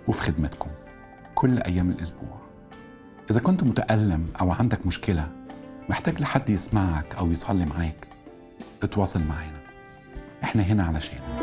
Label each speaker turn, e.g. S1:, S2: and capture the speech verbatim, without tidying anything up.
S1: وفي خدمتكم كل أيام الأسبوع. إذا كنت متألم أو عندك مشكلة محتاج لحد يسمعك أو يصلي معاك، اتواصل معنا، إحنا هنا علشانك.